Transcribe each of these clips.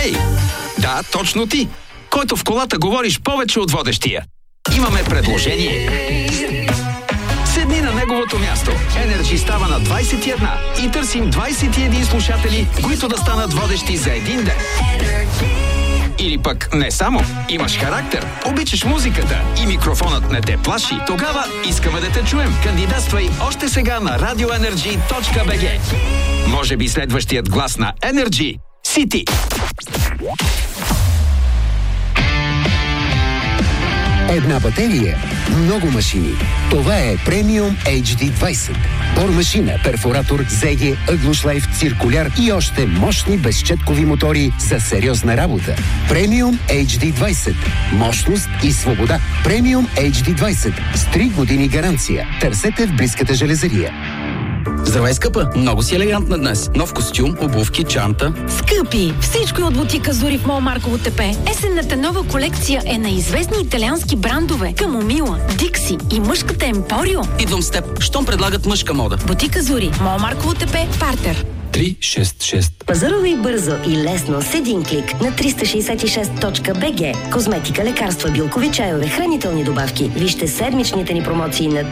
Ей, да, точно ти, който в колата говориш повече от водещия. Имаме предложение. Седни на неговото място. Energy става на 21 и търсим 21 слушатели, които да станат водещи за един ден. Или пък не само. Имаш характер, обичаш музиката и микрофонът не те плаши. Тогава искаме да те чуем. Кандидатствай още сега на radioenergy.bg. Може би следващият глас на Energy си ти. Една батерия, много машини. Това е Premium HD20. Бормашина, перфоратор, ZG, Ъглошлайф, циркуляр и още мощни безщеткови мотори за сериозна работа. Premium HD20. Мощност и свобода. Premium HD20. С 3 години гаранция. Търсете в близката железария. Здравей, скъпа! Много си елегантна днес. Нов костюм, обувки, чанта. Скъпи! Всичко е от бутика Зори в МОЛ Марково ТП. Есенната нова колекция е на известни италиански брандове. Камомила, Дикси и мъжката Емпорио. Идвам с теб. Щом предлагат мъжка мода. Бутика Зори, МОЛ Марково ТП, Партер. 366. Пазарувай бързо и лесно с един клик на 366.bg. Козметика, лекарства, билкови чайове, хранителни добавки. Вижте седмичните ни промоции на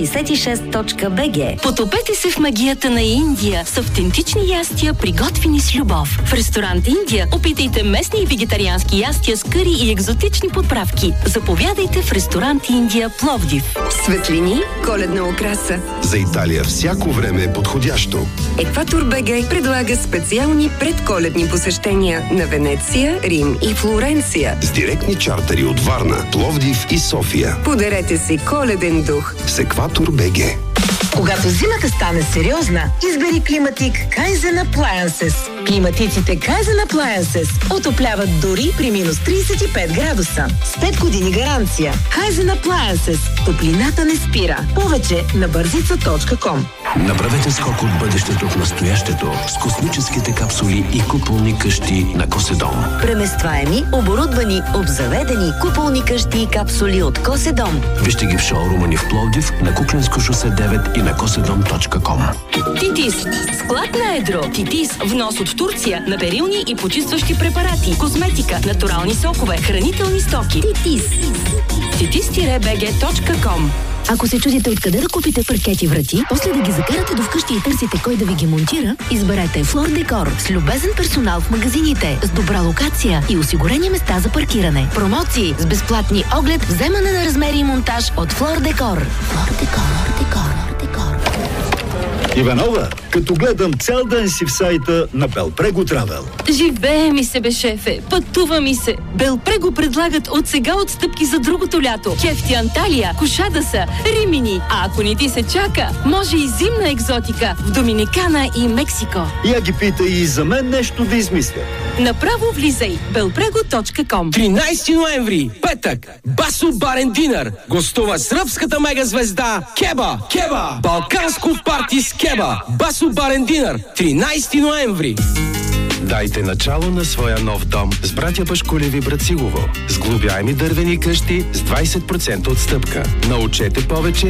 366.bg. Потопете се в магията на Индия с автентични ястия, приготвени с любов. В ресторант Индия опитайте местни и вегетариански ястия с къри и екзотични подправки. Заповядайте в ресторант Индия, Пловдив. Светлини, коледна украса. За Италия всяко време е подходящо. Екватор БГ предлага специални предколедни посещения на Венеция, Рим и Флоренция. С директни чартери от Варна, Пловдив и София. Подарете си коледен дух с Екватор БГ. Когато зимата стане сериозна, избери климатик Kaizen Appliances. Климатиците Kaizen Appliances отопляват дори при минус 35 градуса. С 5 години гаранция. Kaizen Appliances. Топлината не спира. Повече на бързица.com. Направете скок от бъдещето в настоящето с космическите капсули и куполни къщи на Коседом. Преместваеми, оборудвани, обзаведени куполни къщи и капсули от Коседом. Вижте ги в шоурума ни в Пловдив, на Кукленско шосе 9 и на kosedom.com. Титис. Склад на едро. Титис. Внос от Турция на перилни и почистващи препарати, козметика, натурални сокове, хранителни стоки. Титис. titis-bg.com. Ако се чудите откъде да купите паркети врати, после да ги закарате до вкъщи и търсите кой да ви ги монтира, изберете Флор Декор с любезен персонал в магазините, с добра локация и осигурени места за паркиране. Промоции с безплатни оглед, вземане на размери и монтаж от Флор Декор. Флор Декор, Декор, Декор. Иванова, като гледам цял ден си в сайта на Белпрего Травел. Живее ми се, бе, шефе. Пътува ми се. Белпрего предлагат от сега отстъпки за другото лято. Кефти Анталия, Кошадаса, Римини. А ако не ти се чака, може и зимна екзотика в Доминикана и Мексико. Я ги питай и за мен нещо да измисля. Направо влизай. belprego.com. 13 ноември, петък, Басо Барен Динър. Гостува сръбската мегазвезда Кеба. Кеба. Балканско парти с Кеба. Басо Барен Динър. 13 ноември. Дайте начало на своя нов дом с братя Пашкулеви Брацилово. Сглобяеми дървени къщи с 20% отстъпка. Научете повече